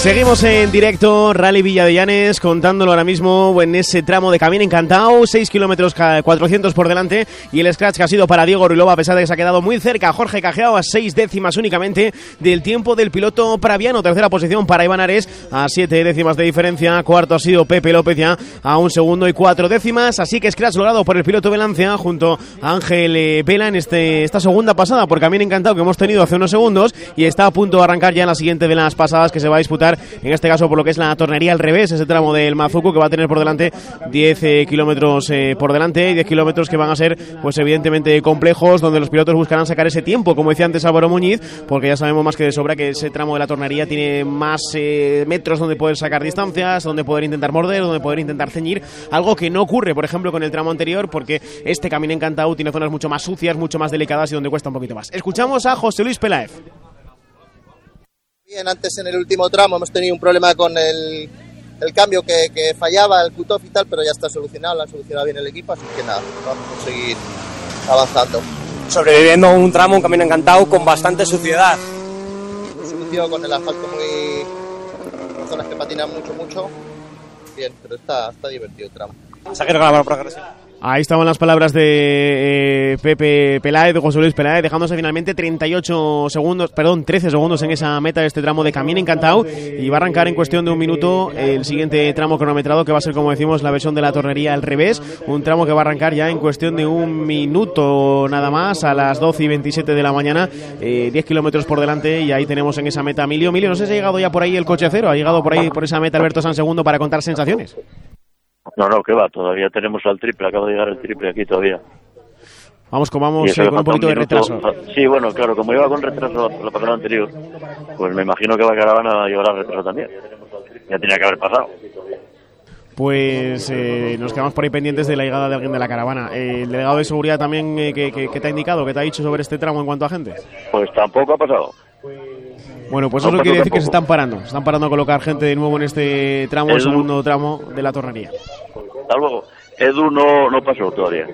Seguimos en directo, Rally Villa de Llanes, contándolo ahora mismo en ese tramo de Camino Encantado, 6 kilómetros 400 por delante, y el scratch que ha sido para Diego Ruilova, a pesar de que se ha quedado muy cerca Jorge Cajiao, a 6 décimas únicamente del tiempo del piloto praviano. Tercera posición para Iván Ares, a 7 décimas de diferencia. Cuarto ha sido Pepe López, ya a 1 segundo y 4 décimas, así que scratch logrado por el piloto Velancia junto a Ángel Vela en esta segunda pasada por Camino Encantado que hemos tenido hace unos segundos, y está a punto de arrancar ya en la siguiente de las pasadas, que se va a disputar en este caso por lo que es la tornería al revés, ese tramo del Mazuco, que va a tener por delante 10 kilómetros por delante, y 10 kilómetros que van a ser pues evidentemente complejos, donde los pilotos buscarán sacar ese tiempo, como decía antes Álvaro Muñiz, porque ya sabemos más que de sobra que ese tramo de la tornería tiene más metros donde poder sacar distancias, donde poder intentar morder, donde poder intentar ceñir, algo que no ocurre por ejemplo con el tramo anterior, porque este Camino Encantado tiene zonas mucho más sucias, mucho más delicadas y donde cuesta un poquito más. Escuchamos a José Luis Peláez. Bien, antes en el último tramo hemos tenido un problema con el cambio que fallaba, el cut-off y tal, pero ya está solucionado, lo ha solucionado bien el equipo, así que nada, vamos a seguir avanzando. Sobreviviendo un tramo, un Camino Encantado con bastante suciedad. Sucio, con el asfalto muy... zonas que patinan mucho. Bien, pero está divertido el tramo. Se ha quedado la progresión. Ahí estaban las palabras de Pepe Peláez, de José Luis Peláez, dejándose finalmente 13 segundos en esa meta de este tramo de Camino Encantado, y va a arrancar en cuestión de un minuto el siguiente tramo cronometrado, que va a ser, como decimos, la versión de la tornería al revés, un tramo que va a arrancar ya en cuestión de un minuto nada más, a las 12:27 de la mañana, 10 kilómetros por delante, y ahí tenemos en esa meta a Emilio, no sé si ha llegado ya por ahí el coche cero, ha llegado por ahí por esa meta Alberto San Segundo para contar sensaciones. No, que va, todavía tenemos al triple, acaba de llegar el triple aquí todavía. Vamos con un poquito de retraso. Sí, bueno, claro, como iba con retraso la pasada anterior, pues me imagino que la caravana llevará retraso también. Ya tenía que haber pasado. Pues nos quedamos por ahí pendientes de la llegada de alguien de la caravana. El delegado de seguridad también, ¿qué te ha indicado? ¿Qué te ha dicho sobre este tramo en cuanto a gente? Pues tampoco ha pasado. Bueno, pues eso quiere decir que se están parando a colocar gente de nuevo en este tramo, el segundo tramo de la tornería. Hasta luego. Edu no pasó todavía.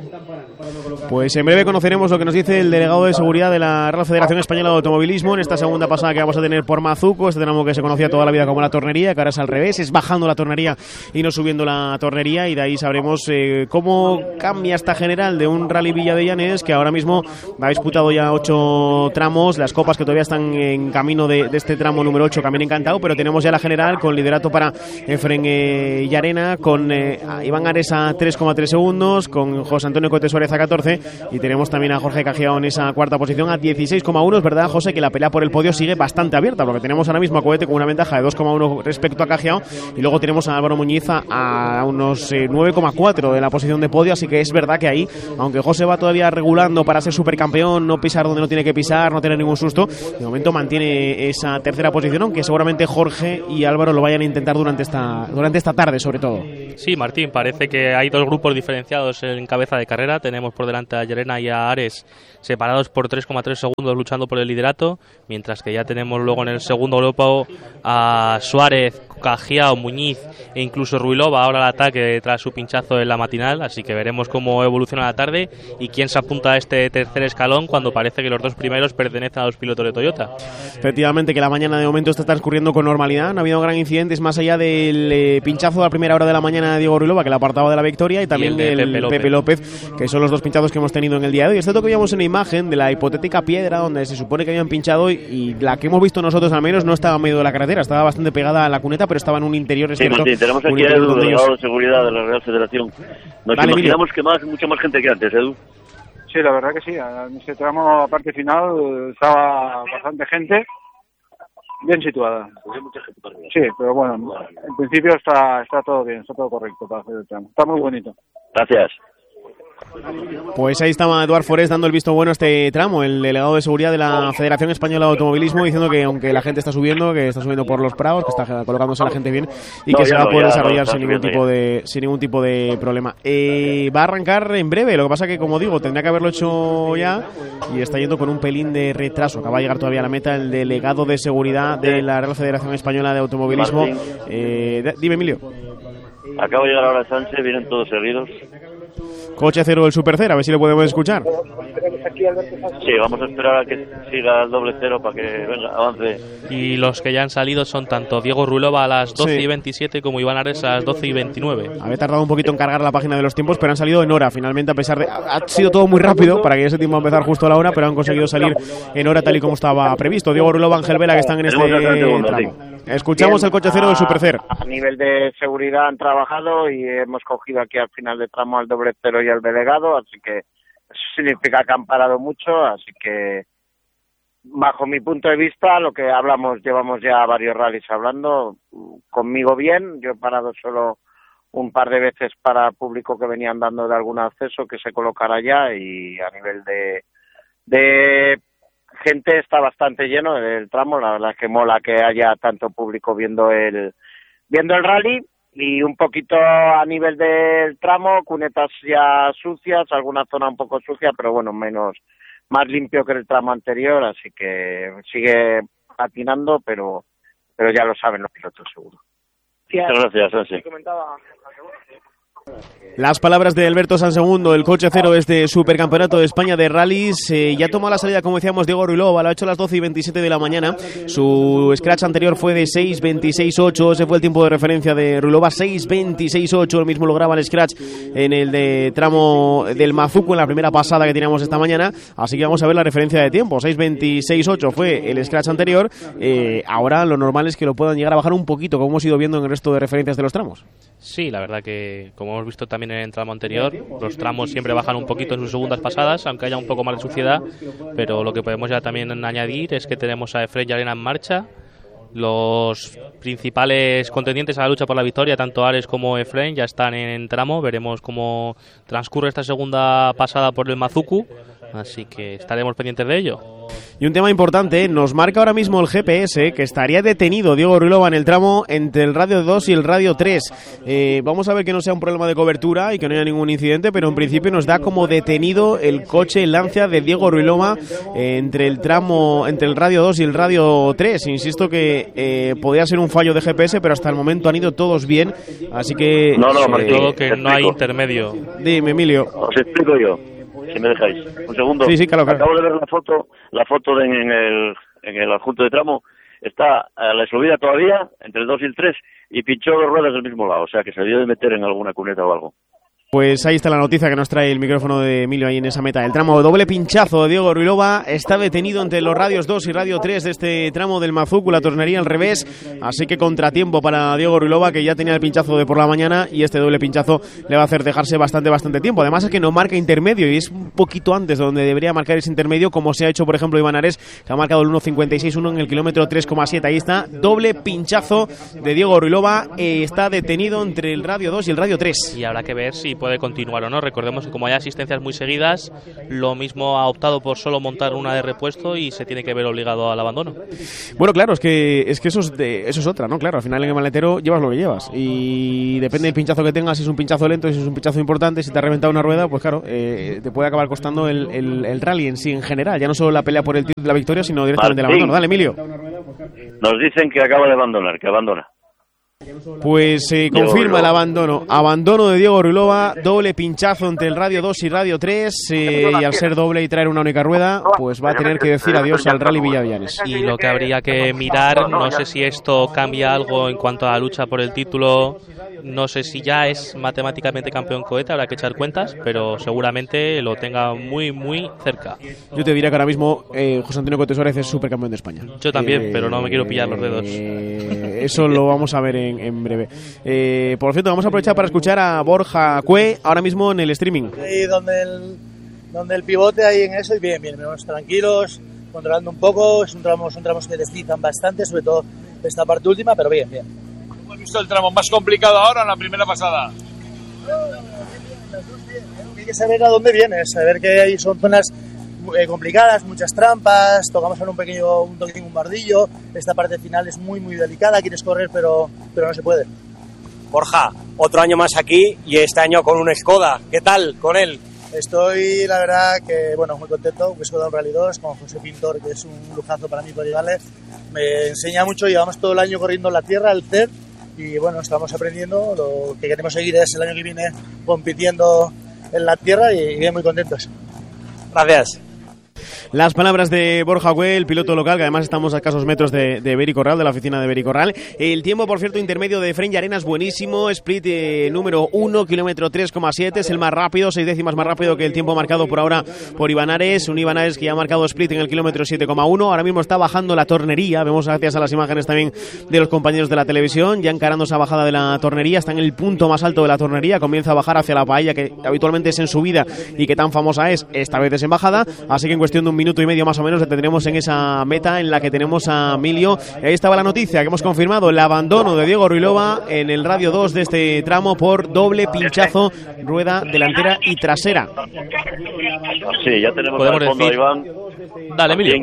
Pues en breve conoceremos lo que nos dice el delegado de seguridad de la Real Federación Española de Automovilismo en esta segunda pasada que vamos a tener por Mazuco, este tramo que se conocía toda la vida como la tornería, que ahora es al revés, es bajando la tornería y no subiendo la tornería, y de ahí sabremos cómo cambia esta general de un Rally Villa de Llanes, que ahora mismo ha disputado ya 8 tramos, las copas que todavía están en camino de este tramo número 8, Camino Encantado, pero tenemos ya la general con liderato para Efren Llarena, con Iván Ares a 3,3 segundos, con José Antonio Cote Suárez a 14, y tenemos también a Jorge Cajiao en esa cuarta posición a 16,1. Es verdad, José, que la pelea por el podio sigue bastante abierta, porque tenemos ahora mismo a Coete con una ventaja de 2,1 respecto a Cajiao, y luego tenemos a Álvaro Muñiz a unos 9,4 de la posición de podio, así que es verdad que ahí, aunque José va todavía regulando para ser supercampeón, no pisar donde no tiene que pisar, no tener ningún susto, de momento mantiene esa tercera posición, aunque seguramente Jorge y Álvaro lo vayan a intentar durante esta tarde, sobre todo. Sí, Martín, parece que hay dos grupos diferenciados en cabeza de carrera. Tenemos por delante a Llarena y a Ares separados por 3,3 segundos luchando por el liderato, mientras que ya tenemos luego en el segundo grupo a Suárez, Cajiao, Muñiz e incluso Ruilova ahora al ataque tras su pinchazo en la matinal, así que veremos cómo evoluciona la tarde y quién se apunta a este tercer escalón cuando parece que los dos primeros pertenecen a los pilotos de Toyota. Efectivamente, que la mañana de momento está transcurriendo con normalidad, no ha habido gran incidentes más allá del pinchazo a la primera hora de la mañana de Diego Ruilova, que le apartaba de la victoria, y también el Pepe López, que son los dos pinchazos que hemos tenido en el día de hoy. Es cierto que veíamos una imagen de la hipotética piedra donde se supone que habían pinchado, y la que hemos visto nosotros al menos no estaba en medio de la carretera, estaba bastante pegada a la cuneta, pero estaba en un interior. Sí, Martín, tenemos aquí a Edu, delegado de seguridad de la Real Federación. Nos imaginamos que mucha más gente que antes, Edu. Sí, la verdad que sí. En ese tramo, parte final, estaba bastante gente bien situada. Sí, pero bueno, en principio está todo bien, está todo correcto para hacer el tramo. Está muy bonito. Gracias. Pues ahí estaba Eduard Forés dando el visto bueno a este tramo, el delegado de seguridad de la Federación Española de Automovilismo, diciendo que aunque la gente está subiendo, por los prados, que está colocándose la gente bien y que se va a poder desarrollar sin ningún tipo de problema. Va a arrancar en breve, lo que pasa que, como digo, tendría que haberlo hecho ya y está yendo con un pelín de retraso. Acaba de llegar todavía a la meta el delegado de seguridad de la Real Federación Española de Automovilismo. Dime, Emilio. Acaba de llegar ahora Sánchez, vienen todos seguidos. Coche cero del Super Cero, a ver si lo podemos escuchar. aquí, Alberto. Sí, vamos a esperar a que siga el doble cero para que venga, avance. Y los que ya han salido son tanto Diego Ruilova a las 12:27 como Iván Ares a las 12:29. Había tardado un poquito en cargar la página de los tiempos, pero han salido en hora, finalmente, a pesar de... Ha sido todo muy rápido para que ese tiempo empezar justo a la hora, pero han conseguido salir en hora tal y como estaba previsto. Diego Ruilova, Ángel Vela, que están en este tramo. Escuchamos el coche cero del Supercer. A nivel de seguridad han trabajado y hemos cogido aquí al final de tramo al doble cero y al delegado, así que eso significa que han parado mucho, así que bajo mi punto de vista, lo que hablamos, llevamos ya varios rallies hablando, conmigo bien, yo he parado solo un par de veces para público que venían dando de algún acceso que se colocara ya, y a nivel de gente está bastante lleno el tramo, la verdad es que mola que haya tanto público viendo el rally, y un poquito a nivel del tramo, cunetas ya sucias, alguna zona un poco sucia, pero bueno, más limpio que el tramo anterior, así que sigue patinando, pero ya lo saben los pilotos seguro. Muchas gracias, Sansi. Las palabras de Alberto Sansegundo, el coche cero de este Supercampeonato de España de rallies. Ya tomó la salida, como decíamos, Diego Ruilova, lo ha hecho a las 12:27 de la mañana. Su scratch anterior fue de 6:26.8, ese fue el tiempo de referencia de Ruilova, 6:26.8, el mismo lograba el scratch en el de tramo del Mazuco, en la primera pasada que teníamos esta mañana, así que vamos a ver la referencia de tiempo. 6:26.8 fue el scratch anterior, ahora lo normal es que lo puedan llegar a bajar un poquito, como hemos ido viendo en el resto de referencias de los tramos. Sí, la verdad que, como hemos visto también en el tramo anterior, los tramos siempre bajan un poquito en sus segundas pasadas, aunque haya un poco más de suciedad, pero lo que podemos ya también añadir es que tenemos a Efren y Arena en marcha. Los principales contendientes a la lucha por la victoria, tanto Ares como Efren, ya están en tramo. Veremos cómo transcurre esta segunda pasada por el Mazuco, así que estaremos pendientes de ello. Y un tema importante, nos marca ahora mismo el GPS que estaría detenido Diego Ruilova en el tramo entre el radio 2 y el radio 3. Vamos a ver que no sea un problema de cobertura y que no haya ningún incidente, pero en principio nos da como detenido el coche Lancia de Diego Ruilova entre el radio 2 y el radio 3. Insisto que podría ser un fallo de GPS, pero hasta el momento han ido todos bien, así que... todo que no hay intermedio. Dime, Emilio. Os explico yo, si me dejáis un segundo. Sí, claro. Acabo de ver la foto en el adjunto de tramo. Está a la subida todavía entre el 2 y el 3 y pinchó dos ruedas del mismo lado, o sea que se debió de meter en alguna cuneta o algo. Pues ahí está la noticia que nos trae el micrófono de Emilio ahí en esa meta. El tramo doble pinchazo de Diego Ruilova está detenido entre los radios 2 y radio 3 de este tramo del Mazuco, la tornería al revés, así que contratiempo para Diego Ruilova, que ya tenía el pinchazo de por la mañana, y este doble pinchazo le va a hacer dejarse bastante tiempo. Además es que no marca intermedio y es un poquito antes de donde debería marcar ese intermedio, como se ha hecho por ejemplo Iván Ares, que ha marcado el 1.56.1 en el kilómetro 3,7. Ahí está, doble pinchazo de Diego Ruilova, está detenido entre el radio 2 y el radio 3. Y habrá que ver si puede continuar o no. Recordemos que como hay asistencias muy seguidas, lo mismo ha optado por solo montar una de repuesto y se tiene que ver obligado al abandono. Bueno, claro, es que eso es otra, ¿no? Claro, al final en el maletero llevas lo que llevas y depende del pinchazo que tengas, si es un pinchazo lento, si es un pinchazo importante, si te ha reventado una rueda, pues claro, te puede acabar costando el rally en sí en general, ya no solo la pelea por el título de la victoria, sino directamente el abandono. Dale, Emilio. Nos dicen que acaba de abandonar, que abandona. Pues se confirma el abandono de Diego Ruilova, doble pinchazo entre el radio 2 y radio 3, y al ser doble y traer una única rueda, pues va a tener que decir adiós al Rally Villavianes. Y lo que habría que mirar, no sé si esto cambia algo en cuanto a la lucha por el título, no sé si ya es matemáticamente campeón Cohete, habrá que echar cuentas, pero seguramente lo tenga muy cerca. Yo te diría que ahora mismo José Antonio Cohete Suárez es supercampeón de España. Yo también, pero no me quiero pillar los dedos. Eso lo vamos a ver en breve. Por cierto, vamos a aprovechar para escuchar a Borja Cue ahora mismo en el streaming. Ahí donde el pivote ahí en eso, y bien, vamos tranquilos, controlando un poco. Son tramos que deslizan bastante, sobre todo esta parte última, pero bien. ¿Hemos visto el tramo más complicado ahora en la primera pasada? Hay que saber a dónde vienes, saber que ahí son zonas complicadas, muchas trampas, tocamos ahora un toquín, un bardillo. Esta parte final es muy delicada, quieres correr pero no se puede. Borja, otro año más aquí y este año con un Skoda, ¿qué tal con él? Estoy, la verdad, que muy contento. Un Skoda Rally 2 con José Pintor, que es un lujazo para mí por llevarle. Me enseña mucho, llevamos todo el año corriendo en la tierra, el CER, y estamos aprendiendo. Lo que queremos seguir es el año que viene compitiendo en la tierra y bien, muy contentos. Gracias. Las palabras de Borja Güell, el piloto local, que además estamos a escasos metros de Bericorral, de la oficina de Bericorral. El tiempo, por cierto, intermedio de Efrén Llarena es buenísimo. Split número 1, kilómetro 3,7. Es el más rápido, 6 décimas más rápido que el tiempo marcado por ahora por Iván Ares. Un Iván Ares que ya ha marcado split en el kilómetro 7,1. Ahora mismo está bajando la tornería. Vemos gracias a las imágenes también de los compañeros de la televisión, ya encarando esa bajada de la tornería. Está en el punto más alto de la tornería. Comienza a bajar hacia la paella, que habitualmente es en subida y que tan famosa es. Esta vez es en bajada. Así que en cuestión de un minuto y medio más o menos le tendremos en esa meta en la que tenemos a Emilio. Ahí estaba la noticia que hemos confirmado: el abandono de Diego Ruilova en el radio 2 de este tramo por doble pinchazo, rueda delantera y trasera. Sí, ya tenemos al fondo a Iván. Dale, Emilio.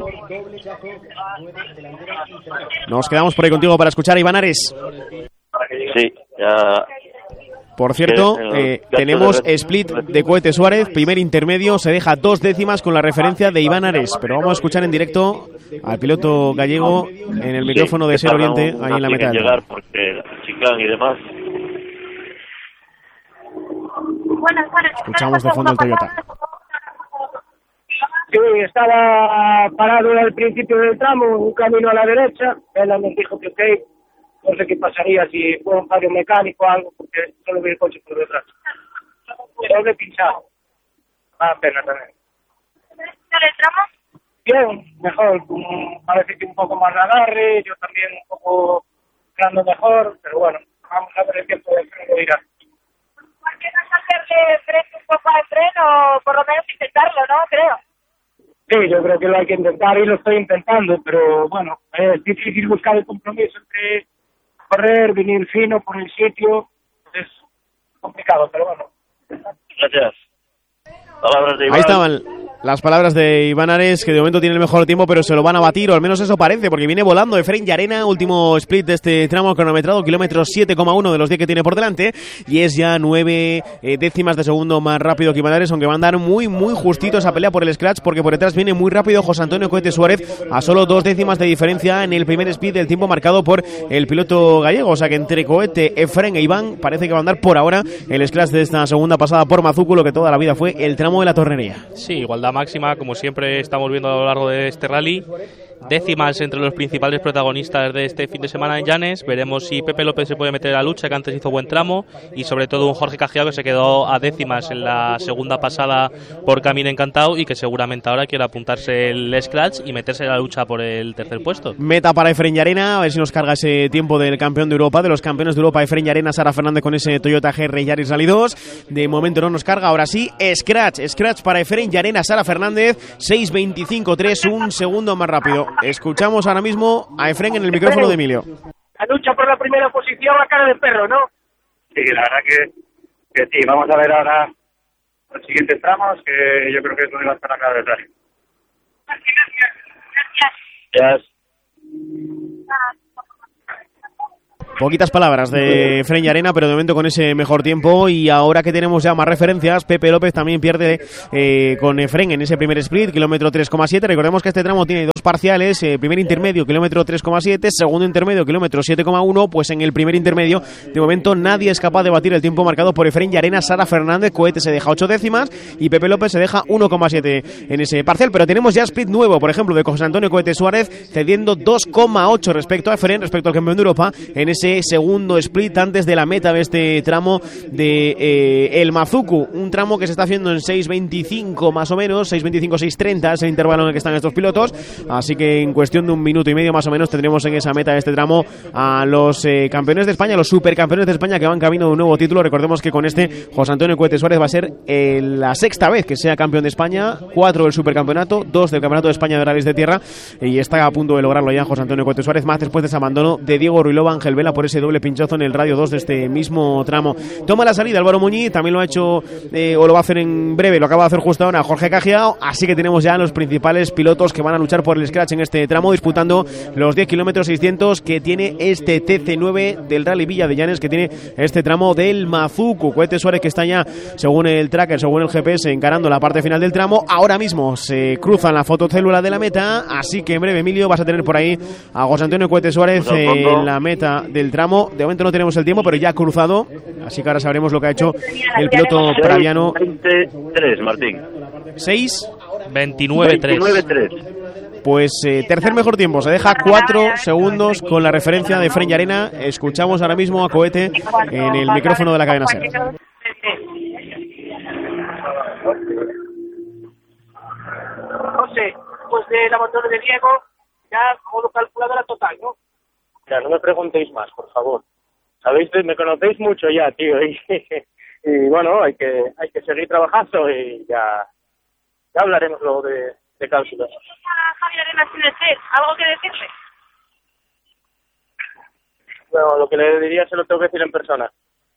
Nos quedamos por ahí contigo para escuchar a Iván Ares. Sí, ya. Por cierto, tenemos split de Cohete Suárez, primer intermedio, se deja 2 décimas con la referencia de Iván Ares, pero vamos a escuchar en directo al piloto gallego en el micrófono de Ser Oriente, ahí en la meta. Llegar porque Chiclán y demás. Escuchamos de fondo el Toyota. Sí, estaba parado al principio del tramo, un camino a la derecha. Él nos dijo que ok, no sé qué pasaría si fue un fallo mecánico o algo, porque solo vi el coche por detrás. Doble pinchado. Pena también. ¿El tramo? Bien, mejor. Parece que un poco más de agarre, yo también un poco ando mejor, pero bueno, vamos a ver el tiempo de freno irá. ¿Por qué no hacerle freno un poco de freno o por lo menos intentarlo, no? Creo. Sí, yo creo que lo hay que intentar y lo estoy intentando, pero bueno, es difícil buscar el compromiso entre correr, venir fino por el sitio, es complicado, pero bueno. Gracias. Palabras de Iván. Ahí estaban las palabras de Iván Ares, que de momento tiene el mejor tiempo, pero se lo van a batir, o al menos eso parece, porque viene volando Efrén Llarena, último split de este tramo cronometrado, kilómetro 7,1 de los 10 que tiene por delante, y es ya 9 décimas de segundo más rápido que Iván Ares, aunque va a andar muy justito esa pelea por el scratch, porque por detrás viene muy rápido José Antonio Cohete Suárez, a solo 2 décimas de diferencia en el primer split del tiempo marcado por el piloto gallego, o sea que entre Cohete, Efrén e Iván parece que va a andar por ahora el scratch de esta segunda pasada por Mazuco, lo que toda la vida fue el tramo de la tornería. Sí, igualdad máxima, como siempre estamos viendo a lo largo de este rally. Décimas entre los principales protagonistas de este fin de semana en Llanes. Veremos si Pepe López se puede meter a la lucha, que antes hizo buen tramo, y sobre todo un Jorge Cajiao que se quedó a décimas en la segunda pasada por Camino Encantado y que seguramente ahora quiere apuntarse el scratch y meterse en la lucha por el tercer puesto. Meta para Efrén Llarena, a ver si nos carga ese tiempo del campeón de Europa, de los campeones de Europa, Efrén Llarena, Sara Fernández con ese Toyota GR Yaris Rally 2. De momento no nos carga, ahora sí, scratch para Efrén Llarena, Sara Fernández, 6.25.3, un segundo más rápido. Escuchamos ahora mismo a Efrén en el micrófono de Emilio. La lucha por la primera posición a cara de perro, ¿no? Sí, la verdad que sí. Vamos a ver ahora los siguientes tramos, que yo creo que es donde va a estar a cara de perro. Gracias. Poquitas palabras de Efrén Llarena, pero de momento con ese mejor tiempo. Y ahora que tenemos ya más referencias, Pepe López también pierde con Efrén en ese primer split, kilómetro 3,7. Recordemos que este tramo tiene 2 parciales, primer intermedio, kilómetro 3,7, segundo intermedio, kilómetro 7,1. Pues en el primer intermedio, de momento nadie es capaz de batir el tiempo marcado por Efrén Llarena. Sara Fernández, Cohete se deja 8 décimas y Pepe López se deja 1,7 en ese parcial. Pero tenemos ya split nuevo, por ejemplo, de José Antonio Cohete Suárez, cediendo 2,8 respecto a Efrén, respecto al campeón de Europa, en ese segundo split antes de la meta de este tramo de el Mazuco, un tramo que se está haciendo en 6.25 más o menos, 6.25, 6.30 es el intervalo en el que están estos pilotos, así que en cuestión de un minuto y medio más o menos tendremos en esa meta de este tramo a los campeones de España, los supercampeones de España que van camino de un nuevo título. Recordemos que con este José Antonio Cohete Suárez va a ser la 6ª vez que sea campeón de España, 4 del supercampeonato, 2 del campeonato de España de rallies de tierra, y está a punto de lograrlo ya José Antonio Cohete Suárez, más después de ese abandono de Diego Ruilova, Ángel Vela por ese doble pinchazo en el radio 2 de este mismo tramo. Toma la salida Álvaro Muñiz, también lo ha hecho o lo va a hacer en breve, lo acaba de hacer justo ahora Jorge Cajiao, así que tenemos ya los principales pilotos que van a luchar por el scratch en este tramo, disputando los 10 kilómetros 600 que tiene este TC9 del Rally Villa de Llanes, que tiene este tramo del Mazuco. Cohete Suárez que está ya, según el tracker, según el GPS, encarando la parte final del tramo. Ahora mismo se cruzan la fotocélula de la meta, así que en breve, Emilio, vas a tener por ahí a José Antonio Cohete Suárez en la meta del tramo. De momento no tenemos el tiempo, pero ya ha cruzado, así que ahora sabremos lo que ha hecho el piloto praviano. 23, Martín. 6 29-3. 29-3. Pues tercer mejor tiempo, se deja 4 segundos con la referencia de Fren Llarena. Escuchamos ahora mismo a Cohete en el micrófono de la cadena SER. José, pues del abandono de Diego, ya modo calculadora total, ¿no? Ya, no me preguntéis más, por favor. Sabéis, me conocéis mucho ya, tío, y bueno, hay que seguir trabajando y ya hablaremos luego de cláusulas. Javier Arenas sin el set, ¿algo que decirle? Bueno, lo que le diría se lo tengo que decir en persona.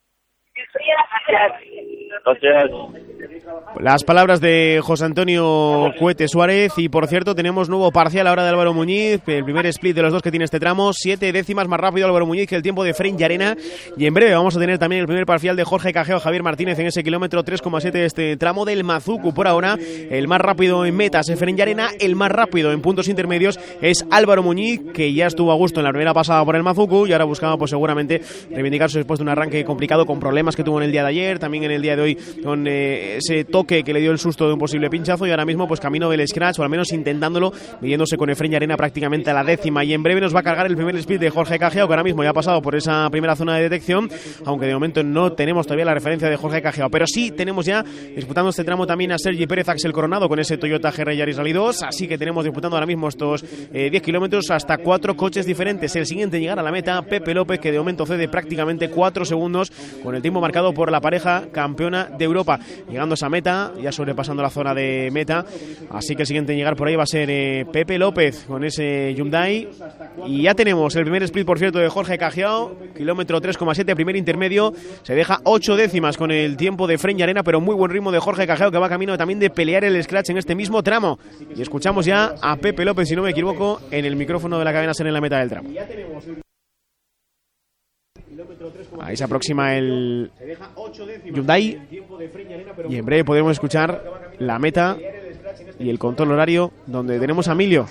Gracias. Las palabras de José Antonio Cohete Suárez. Y por cierto, tenemos nuevo parcial ahora de Álvaro Muñiz, el primer split de los dos que tiene este tramo, 7 décimas más rápido Álvaro Muñiz que el tiempo de Fren Llarena. Y en breve vamos a tener también el primer parcial de Jorge Cajeo Javier Martínez en ese kilómetro 3,7 de este tramo del Mazucu. Por ahora, el más rápido en metas es Fren Llarena, el más rápido en puntos intermedios es Álvaro Muñiz, que ya estuvo a gusto en la primera pasada por el Mazucu y ahora buscaba pues seguramente reivindicarse después de un arranque complicado con problemas que tuvo en el día de ayer, también en el día de hoy con ese toque que le dio el susto de un posible pinchazo, y ahora mismo pues camino del scratch, o al menos intentándolo, midiéndose con Fren Llarena prácticamente a la décima. Y en breve nos va a cargar el primer speed de Jorge Cajeo, que ahora mismo ya ha pasado por esa primera zona de detección, aunque de momento no tenemos todavía la referencia de Jorge Cajeo, pero sí tenemos ya disputando este tramo también a Sergi Pérez Axel Coronado con ese Toyota GR Yaris Rally 2, así que tenemos disputando ahora mismo estos 10 kilómetros hasta 4 coches diferentes. El siguiente en llegar a la meta, Pepe López, que de momento cede prácticamente 4 segundos con el tiempo marcado por la pareja campeona de Europa. Llegando a esa meta, ya sobrepasando la zona de meta, así que el siguiente en llegar por ahí va a ser Pepe López con ese Hyundai. Y ya tenemos el primer split, por cierto, de Jorge Cajeo, kilómetro 3,7, primer intermedio, se deja 8 décimas con el tiempo de Fren Llarena, pero muy buen ritmo de Jorge Cajeo, que va camino también de pelear el scratch en este mismo tramo. Y escuchamos ya a Pepe López, si no me equivoco, en el micrófono de la cadena SER en la meta del tramo. Ahí se aproxima el Hyundai y en breve podremos escuchar la meta y el control horario, donde tenemos a Emilio.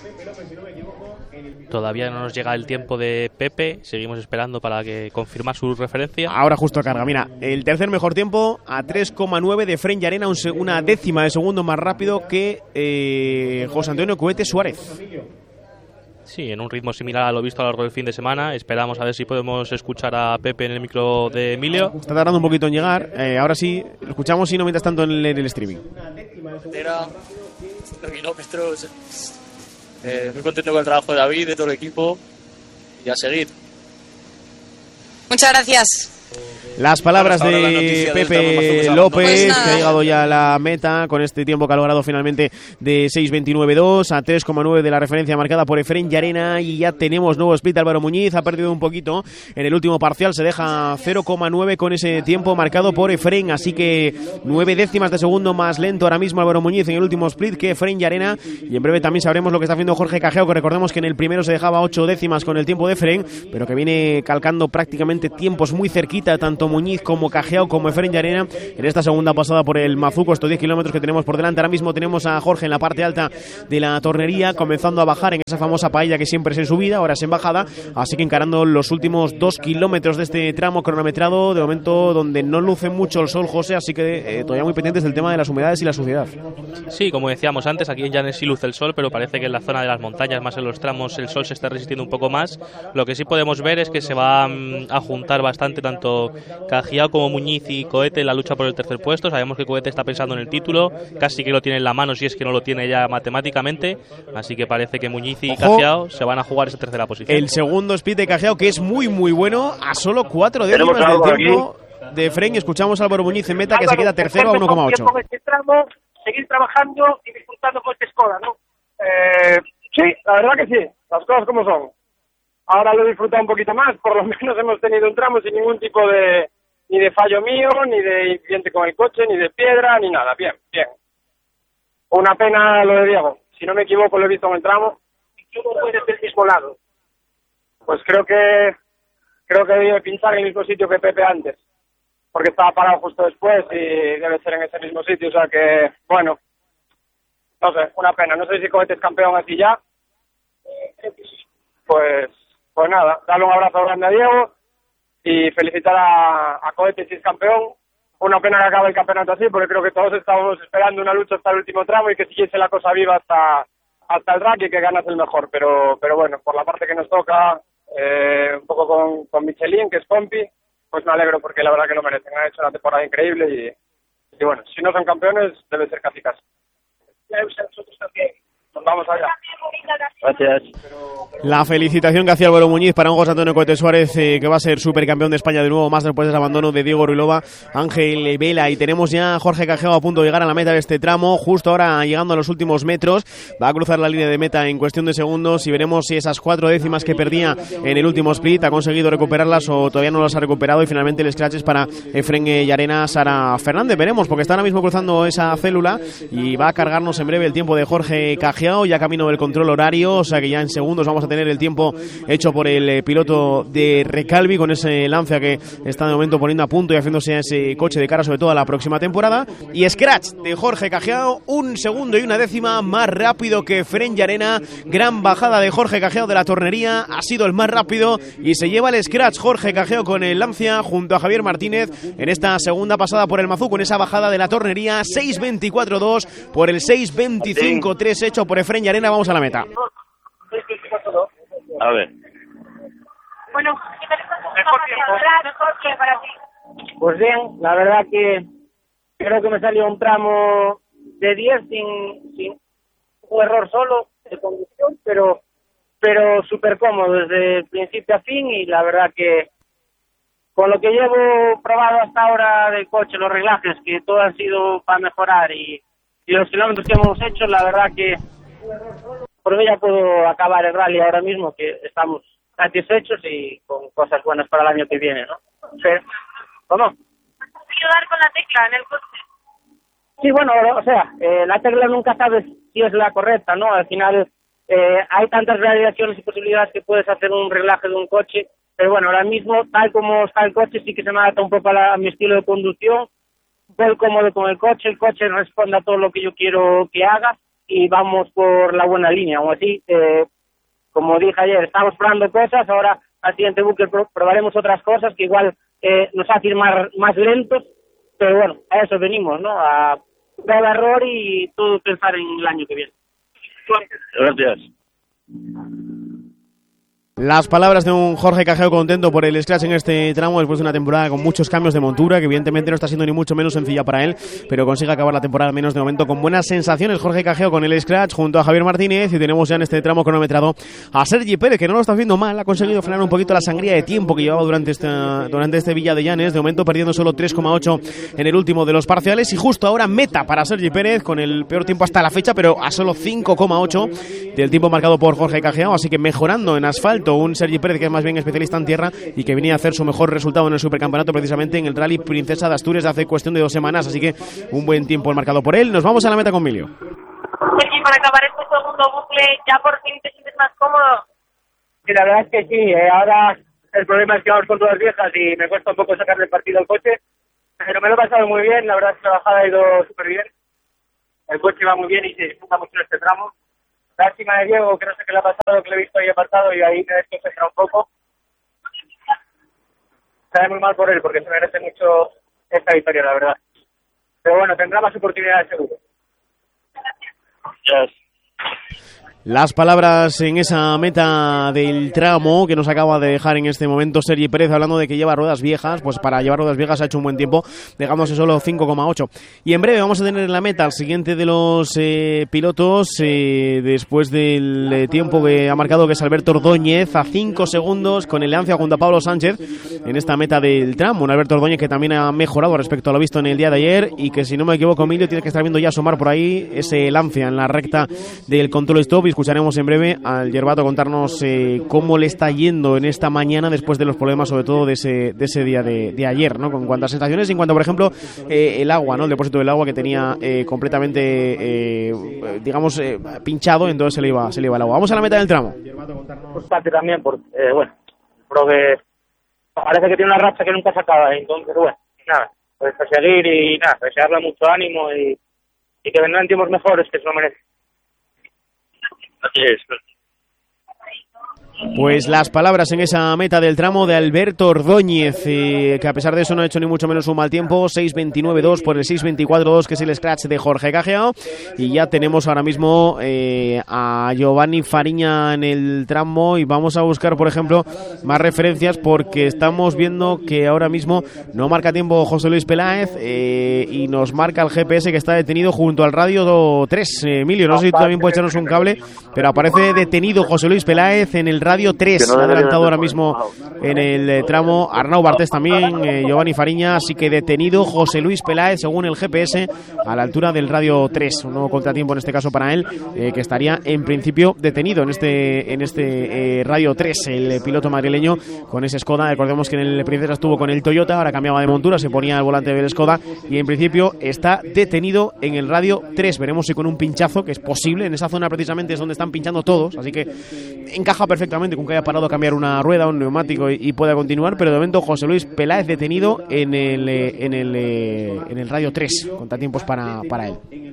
Todavía no nos llega el tiempo de Pepe, seguimos esperando para que confirmar su referencia. Ahora justo carga, mira, el tercer mejor tiempo a 3,9 de Fren Llarena, una décima de segundo más rápido que José Antonio Cohete Suárez. Sí, en un ritmo similar a lo visto a lo largo del fin de semana. Esperamos a ver si podemos escuchar a Pepe en el micro de Emilio. Está tardando un poquito en llegar. Ahora sí, lo escuchamos, y no mientras tanto en el streaming. Era los kilómetros. Muy contento con el trabajo de David, de todo el equipo. Y a seguir. Muchas gracias. Las palabras de Pepe López, que ha llegado ya a la meta con este tiempo que ha logrado finalmente de 6.29.2 a 3,9 de la referencia marcada por Fren Llarena. Y ya tenemos nuevo split. Álvaro Muñiz ha perdido un poquito en el último parcial, se deja 0,9 con ese tiempo marcado por Fren, así que 9 décimas de segundo más lento ahora mismo Álvaro Muñiz en el último split que Fren Llarena. Y en breve también sabremos lo que está haciendo Jorge Cajeo, que recordemos que en el primero se dejaba 8 décimas con el tiempo de Fren, pero que viene calcando prácticamente tiempos muy cerquita, tanto Muñiz como Cajeo como Fren Llarena en esta segunda pasada por el Mazuco, estos 10 kilómetros que tenemos por delante. Ahora mismo tenemos a Jorge en la parte alta de la tornería, comenzando a bajar en esa famosa paella que siempre es en subida, ahora es en bajada, así que encarando los últimos 2 kilómetros de este tramo cronometrado, de momento donde no luce mucho el sol, José, así que todavía muy pendientes del tema de las humedades y la suciedad. Sí, como decíamos antes, aquí en Llanes sí luce el sol, pero parece que en la zona de las montañas, más en los tramos, el sol se está resistiendo un poco más. Lo que sí podemos ver es que se va a juntar bastante tanto Cajeo como Muñiz y Cohete en la lucha por el tercer puesto. Sabemos que Cohete está pensando en el título, casi que lo tiene en la mano, si es que no lo tiene ya matemáticamente, así que parece que Muñiz y Cajeo se van a jugar esa tercera posición. El segundo speed de Cajeo, que es muy muy bueno, a solo 4 décimas del tiempo de Fren. Escuchamos a Álvaro Muñiz en meta, que se queda tercero a 1,8. Este tramo, seguir trabajando y disfrutando con este Skoda, ¿no? Sí, la verdad que sí, las cosas como son. Ahora lo he disfrutado un poquito más, por lo menos hemos tenido un tramo sin ningún tipo de ni de fallo mío, ni de incidente con el coche, ni de piedra, ni nada. Bien, bien. Una pena lo de Diego. Si no me equivoco, lo he visto en el tramo. ¿Y cómo fue desde el mismo lado? Pues creo que debe pinchar en el mismo sitio que Pepe antes, porque estaba parado justo después y debe ser en ese mismo sitio. O sea que, bueno, no sé, una pena. No sé si Cohete es campeón así ya. Pues nada, darle un abrazo grande a Diego y felicitar a Cohete si es campeón, una pena que acabe el campeonato así, porque creo que todos estábamos esperando una lucha hasta el último tramo y que siguiese la cosa viva hasta el drag y que ganas el mejor. Pero bueno, por la parte que nos toca, un poco con Michelin, que es compi, pues me alegro porque la verdad que lo merecen. Han hecho una temporada increíble y bueno, si no son campeones, debe ser casi casi. Nosotros también. Nos vamos allá. Gracias. La felicitación que hacía Álvaro Muñiz para un José Antonio Cohete Suárez, que va a ser supercampeón de España de nuevo, más después del abandono de Diego Ruilova, Ángel Vela. Y tenemos ya a Jorge Cajeo a punto de llegar a la meta de este tramo, justo ahora llegando a los últimos metros. Va a cruzar la línea de meta en cuestión de segundos y veremos si esas 4 décimas que perdía en el último split ha conseguido recuperarlas o todavía no las ha recuperado. Y finalmente el scratch es para Efren Llarena, Sara Fernández. Veremos, porque está ahora mismo cruzando esa célula y va a cargarnos en breve el tiempo de Jorge Cajeo, ya camino del control horario, o sea que ya en segundos vamos a tener el tiempo hecho por el piloto de Recalvi, con ese Lancia que está de momento poniendo a punto y haciéndose a ese coche de cara sobre todo a la próxima temporada. Y scratch de Jorge Cajeo, 1 segundo y 1 décima más rápido que Efren Llarena. Gran bajada de Jorge Cajeo de la tornería, ha sido el más rápido y se lleva el scratch Jorge Cajeo con el Lancia junto a Javier Martínez en esta segunda pasada por el Mazú, con esa bajada de la tornería. 6.24.2 por el 6.25.3 hecho por Efren Llarena. Vamos a la meta. A ver. Bueno, mejor que para ti. Pues bien, la verdad que creo que me salió un tramo de 10 sin un error solo de conducción, pero súper cómodo desde el principio a fin, y la verdad que con lo que llevo probado hasta ahora del coche, los reglajes, que todo ha sido para mejorar, y los kilómetros que hemos hecho, la verdad que por mí ya puedo acabar el rally ahora mismo, que estamos satisfechos y con cosas buenas para el año que viene, ¿no? Sí. ¿Cómo? Ayudar con la tecla en el coche. Sí, bueno, o sea, la tecla nunca sabes si es la correcta, ¿no? Al final hay tantas realizaciones y posibilidades que puedes hacer un reglaje de un coche, pero bueno, ahora mismo, tal como está el coche, sí que se me adapta un poco a mi estilo de conducción. Voy cómodo con el coche responde a todo lo que yo quiero que haga y vamos por la buena línea. Aún así, como dije ayer, estamos probando cosas, ahora al siguiente buque probaremos otras cosas que igual nos hacen ir más lentos, pero bueno, a eso venimos, ¿no? A prueba error y todo pensar en el año que viene. Gracias. Las palabras de un Jorge Cajeo contento por el scratch en este tramo después de una temporada con muchos cambios de montura, que evidentemente no está siendo ni mucho menos sencilla para él, pero consigue acabar la temporada al menos de momento con buenas sensaciones. Jorge Cajeo con el scratch junto a Javier Martínez, y tenemos ya en este tramo cronometrado a Sergi Pérez, que no lo está haciendo mal, ha conseguido frenar un poquito la sangría de tiempo que llevaba durante este Villa de Llanes, de momento perdiendo solo 3,8 en el último de los parciales, y justo ahora meta para Sergi Pérez con el peor tiempo hasta la fecha, pero a solo 5,8 del tiempo marcado por Jorge Cajeo, así que mejorando en asfalto un Sergi Pérez que es más bien especialista en tierra y que venía a hacer su mejor resultado en el supercampeonato precisamente en el Rally Princesa de Asturias de hace cuestión de 2 semanas, así que un buen tiempo el marcado por él. Nos vamos a la meta con Emilio. Sergi, para acabar este segundo bucle, ¿ya por fin te sientes más cómodo? Sí, la verdad es que sí, ahora el problema es que vamos con todas viejas y me cuesta un poco sacarle el partido al coche, pero me lo he pasado muy bien, la verdad es que la bajada ha ido súper bien, el coche va muy bien y se disfruta mucho en este tramo. Lástima de Diego, que no sé qué le ha pasado, que le he visto ahí apartado y ahí me desconcentra un poco. Sabe muy mal por él, porque se merece mucho esta victoria, la verdad. Pero bueno, tendrá más oportunidades seguro. Yes. Las palabras en esa meta del tramo que nos acaba de dejar en este momento Sergi Pérez, hablando de que lleva ruedas viejas. Pues para llevar ruedas viejas ha hecho un buen tiempo, dejándose solo 5,8. Y en breve vamos a tener en la meta al siguiente de los pilotos, después del tiempo que ha marcado, que es Alberto Ordóñez, a 5 segundos con el Lancia junto a Pablo Sánchez en esta meta del tramo. Un Alberto Ordóñez que también ha mejorado respecto a lo visto en el día de ayer, y que, si no me equivoco, Emilio, tiene que estar viendo ya asomar por ahí ese Lancia en la recta del control stop. Y escucharemos en breve al Yerbato contarnos cómo le está yendo en esta mañana después de los problemas, sobre todo de ese día de ayer, ¿no? Con cuantas sensaciones, y en cuanto, por ejemplo, el agua, ¿no? El depósito del agua que tenía completamente, pinchado, entonces se le iba el agua. Vamos a la meta del tramo. Pues parte también, porque, parece que tiene una racha que nunca se acaba, entonces, bueno, nada, pues a seguir y nada, desearle mucho ánimo y que vendrán tiempos mejores, que se lo merece. Así es. Pues las palabras en esa meta del tramo de Alberto Ordóñez, que a pesar de eso no ha hecho ni mucho menos un mal tiempo, 6.29.2 por el 6.24.2, que es el scratch de Jorge Cajiao. Y ya tenemos ahora mismo a Giovanni Fariña en el tramo, y vamos a buscar, por ejemplo, más referencias, porque estamos viendo que ahora mismo no marca tiempo José Luis Peláez, y nos marca el GPS que está detenido junto al radio 3. Emilio, no sé si tú también puedes echarnos un cable, pero aparece detenido José Luis Peláez en el radio 3, ha adelantado ahora mismo en el tramo Arnau Bartés también, Giovanni Fariña, así que detenido José Luis Peláez según el GPS a la altura del radio 3, un nuevo contratiempo en este caso para él, que estaría en principio detenido en este radio 3, el piloto madrileño con ese Skoda. Recordemos que en el Princesa estuvo con el Toyota, ahora cambiaba de montura, se ponía al volante del Skoda y en principio está detenido en el radio 3, veremos si con un pinchazo, que es posible, en esa zona precisamente es donde están pinchando todos, así que encaja perfectamente con que haya parado a cambiar una rueda, un neumático y pueda continuar, pero de momento José Luis Peláez detenido en el radio 3, contratiempos para él.